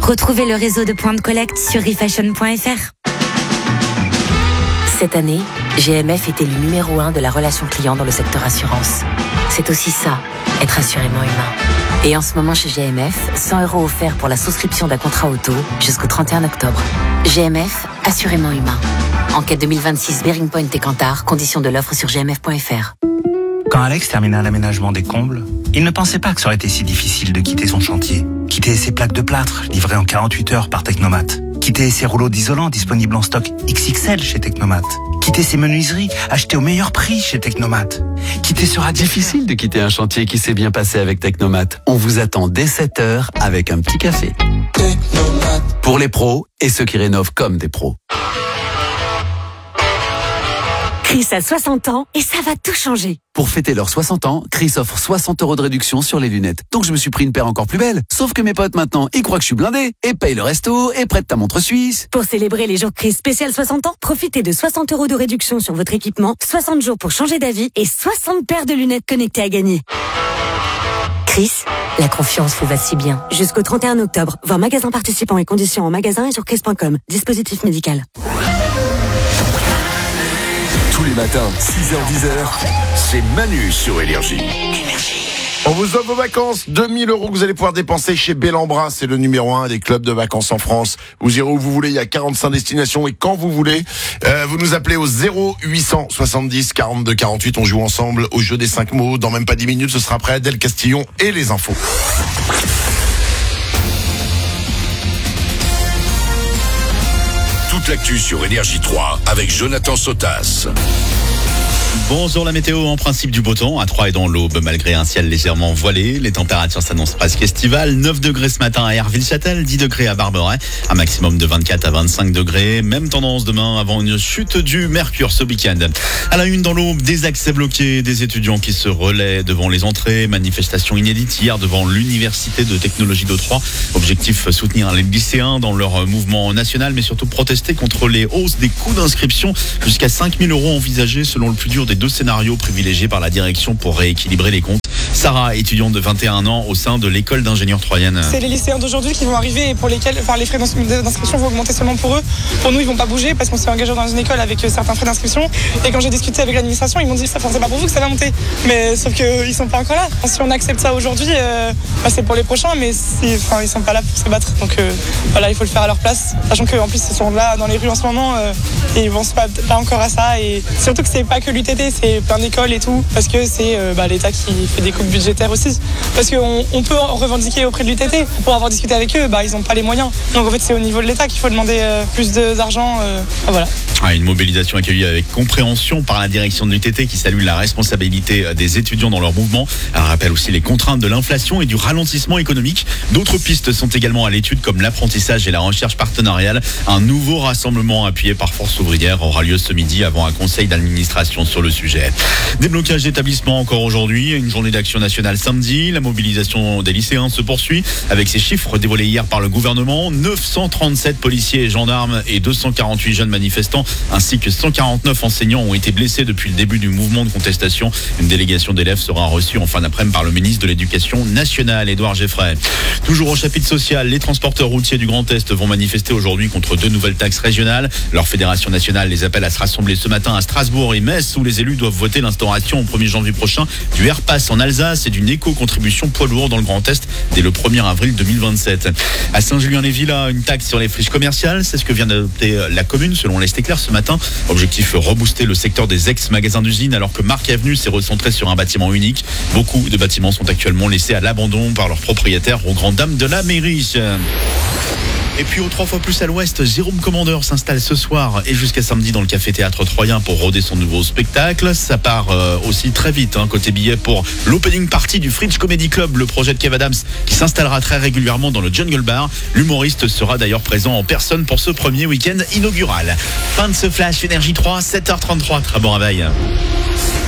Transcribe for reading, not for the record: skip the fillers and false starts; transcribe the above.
Retrouvez le réseau de points de collecte sur refashion.fr. Cette année, GMF est élu numéro 1 de la relation client dans le secteur assurance. C'est aussi ça, être assurément humain. Et en ce moment chez GMF, 100 € offerts pour la souscription d'un contrat auto jusqu'au 31 octobre. GMF, assurément humain. Enquête 2026 Bearing Point et Kantar, conditions de l'offre sur gmf.fr. Quand Alex termina l'aménagement des combles, il ne pensait pas que ça aurait été si difficile de quitter son chantier. Quitter ses plaques de plâtre, livrées en 48 heures par Technomat. Quitter ses rouleaux d'isolant disponibles en stock XXL chez Technomat. Quitter ses menuiseries achetées au meilleur prix chez Technomat. Quitter ce radiateur. Difficile de quitter un chantier qui s'est bien passé avec Technomat. On vous attend dès 7h avec un petit café. Technomat. Pour les pros et ceux qui rénovent comme des pros. Chris a 60 ans et ça va tout changer. Pour fêter leurs 60 ans, Chris offre 60 € de réduction sur les lunettes. Donc je me suis pris une paire encore plus belle. Sauf que mes potes maintenant, ils croient que je suis blindé. Et paye le resto, et prête ta montre suisse. Pour célébrer les jours Chris spécial 60 ans, profitez de 60 € de réduction sur votre équipement, 60 jours pour changer d'avis et 60 paires de lunettes connectées à gagner. Chris, la confiance vous va si bien. Jusqu'au 31 octobre, voir magasin participants et conditions en magasin et sur chris.com. Dispositif médical. Tous les matins, 6h-10h, c'est Manu sur Énergie. On vous offre vos vacances, 2000 € que vous allez pouvoir dépenser chez Bellambra, c'est le numéro 1 des clubs de vacances en France. Vous irez où vous voulez, il y a 45 destinations et quand vous voulez. Vous nous appelez au 0870 42 48, on joue ensemble au jeu des 5 mots. Dans même pas 10 minutes, ce sera après Adèle Castillon et les infos. Toute l'actu sur Énergie 3 avec Jonathan Sotas. Bonjour, la météo, en principe du beau temps à 3 et dans l'Aube, malgré un ciel légèrement voilé. Les températures s'annoncent presque estivales. 9 degrés ce matin à Herville-Châtel, 10 degrés à Barberet, un maximum de 24 à 25 degrés. Même tendance demain avant une chute du mercure ce week-end. À la une dans l'Aube, des accès bloqués, des étudiants qui se relaient devant les entrées. Manifestation inédite hier devant l'Université de technologie de Troyes. Objectif, soutenir les lycéens dans leur mouvement national, mais surtout protester contre les hausses des coûts d'inscription. Jusqu'à 5 000 € envisagés selon le plus dur des deux scénarios privilégiés par la direction pour rééquilibrer les comptes. Sarah, étudiante de 21 ans au sein de l'école d'ingénieurs troyenne. C'est les lycéens d'aujourd'hui qui vont arriver et pour lesquels les frais d'inscription vont augmenter seulement pour eux. Pour nous, ils vont pas bouger parce qu'on s'est engagé dans une école avec certains frais d'inscription. Et quand j'ai discuté avec l'administration, ils m'ont dit c'est pas pour vous que ça va monter. Mais sauf qu'ils sont pas encore là. Si on accepte ça aujourd'hui, c'est pour les prochains, mais ils sont pas là pour se battre. Donc voilà, il faut le faire à leur place. Sachant qu'en plus, ils sont là dans les rues en ce moment et ils vont pas encore à ça. Et surtout que c'est pas que l'UTT, c'est plein d'écoles et tout. Parce que c'est l'État qui fait des coupes budgétaires aussi. Parce qu'on peut revendiquer auprès de l'UTT. Pour avoir discuté avec eux, ils n'ont pas les moyens. Donc en fait, c'est au niveau de l'État qu'il faut demander plus d'argent. Voilà. Une mobilisation accueillie avec compréhension par la direction de l'UTT qui salue la responsabilité des étudiants dans leur mouvement. Elle rappelle aussi les contraintes de l'inflation et du ralentissement économique. D'autres pistes sont également à l'étude comme l'apprentissage et la recherche partenariale. Un nouveau rassemblement appuyé par Force ouvrière aura lieu ce midi avant un conseil d'administration sur le sujet. Déblocage d'établissements encore aujourd'hui, une journée d'action nationale samedi. La mobilisation des lycéens se poursuit avec ces chiffres dévoilés hier par le gouvernement. 937 policiers et gendarmes et 248 jeunes manifestants ainsi que 149 enseignants ont été blessés depuis le début du mouvement de contestation. Une délégation d'élèves sera reçue en fin d'après-midi par le ministre de l'Éducation nationale, Édouard Geffray. Toujours au chapitre social, les transporteurs routiers du Grand Est vont manifester aujourd'hui contre 2 nouvelles taxes régionales. Leur fédération nationale les appelle à se rassembler ce matin à Strasbourg et Metz où les élus doivent voter l'instauration au 1er janvier prochain du Airpass en Alsace et d'une éco-contribution poids lourd dans le Grand Est dès le 1er avril 2027. À Saint-Julien-les-Villas, une taxe sur les friches commerciales, c'est ce que vient d'adopter la commune selon l'Est Éclair ce matin. Objectif, rebooster le secteur des ex-magasins d'usine alors que Marc Avenue s'est recentré sur un bâtiment unique. Beaucoup de bâtiments sont actuellement laissés à l'abandon par leurs propriétaires aux grandes dames de la mairie. Et puis au 3 fois plus à l'ouest, Jérôme Commandeur s'installe ce soir et jusqu'à samedi dans le café-théâtre troyen pour roder son nouveau spectacle. Ça part aussi très vite côté billets pour l'opening party du Fringe Comedy Club, le projet de Kev Adams qui s'installera très régulièrement dans le Jungle Bar. L'humoriste sera d'ailleurs présent en personne pour ce premier week-end inaugural. Fin de ce flash Énergie 3, 7h33, très bon réveil.